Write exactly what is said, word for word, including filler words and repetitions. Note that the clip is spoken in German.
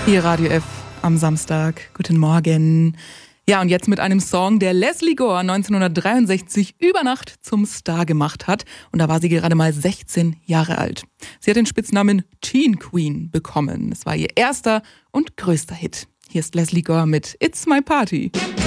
Hier Radio F am Samstag. Guten Morgen. Ja, und jetzt mit einem Song, der Lesley Gore neunzehnhundertdreiundsechzig über Nacht zum Star gemacht hat. Und da war sie gerade mal sechzehn Jahre alt. Sie hat den Spitznamen Teen Queen bekommen. Es war ihr erster und größter Hit. Hier ist Lesley Gore mit It's My Party.